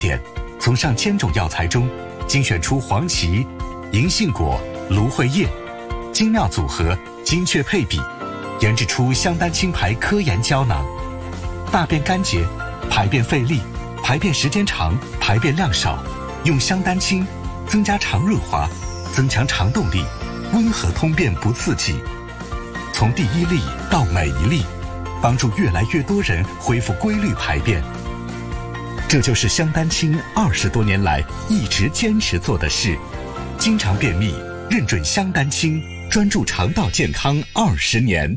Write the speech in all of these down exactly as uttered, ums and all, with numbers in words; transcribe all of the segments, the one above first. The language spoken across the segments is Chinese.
点，从上千种药材中精选出黄芪、银杏果、芦荟叶，精妙组合，精确配比，研制出香丹清排科研胶囊。大便干结、排便费力、排便时间长、排便量少，用香丹清增加肠润滑，增强肠动力，温和通便不刺激。从第一粒到每一粒，帮助越来越多人恢复规律排便。这就是香丹清二十多年来一直坚持做的事。经常便秘，认准香丹清，专注肠道健康二十年。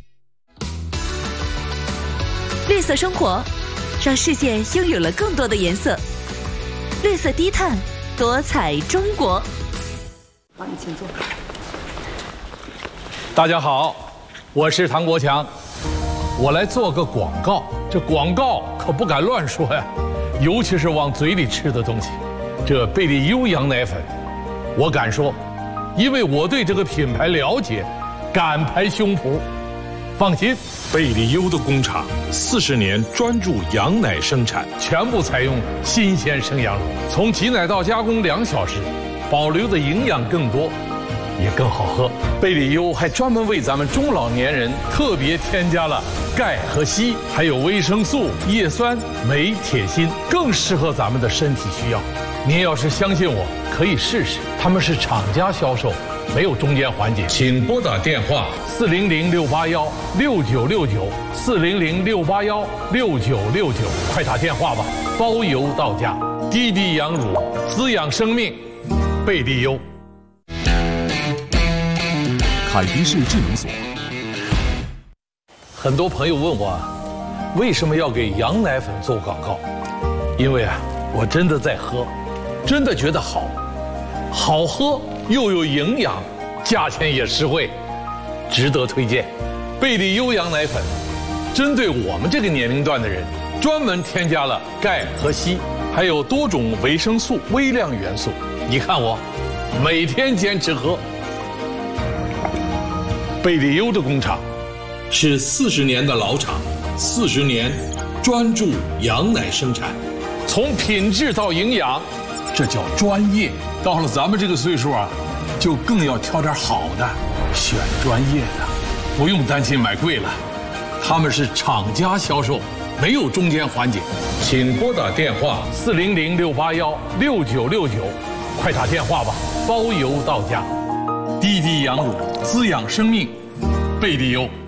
绿色生活，让世界拥有了更多的颜色。绿色低碳，多彩中国。 好，你请坐。 大家好，我是唐国强，我来做个广告。这广告可不敢乱说呀，尤其是往嘴里吃的东西。这贝利优羊奶粉，我敢说，因为我对这个品牌了解，敢拍胸脯。放心， 贝利优的工厂四十年专注羊奶生产， 全部采用新鲜生羊乳，从挤奶到加工两小时，保留的营养更多，也更好喝。贝利优还专门为咱们中老年人特别添加了钙和硒，还有维生素、叶酸、镁、铁、锌，更适合咱们的身体需要。您要是相信我，可以试试。他们是厂家销售，没有中间环节。 请拨打电话四零零六八幺六九六九四零零六八幺六九六九，快打电话吧，包邮到家。滴滴羊乳，滋养生命，贝利优。 凯迪士智能锁。 很多朋友问我，为什么要给羊奶粉做广告？因为啊，我真的在喝，真的觉得好，好喝又有营养，价钱也实惠，值得推荐。贝利优羊奶粉，针对我们这个年龄段的人，专门添加了钙和硒，还有多种维生素、微量元素。你看我，每天坚持喝。贝利优的工厂是四十年的老厂，四十年专注羊奶生产， 从品质到营养，这叫专业。到了咱们这个岁数啊，就更要挑点好的，选专业的，不用担心买贵了。他们是厂家销售，没有中间环节。 请拨打电话四零零六八幺六九六九，快打电话吧，包邮到家。滴滴羊乳，滋养生命，贝利优。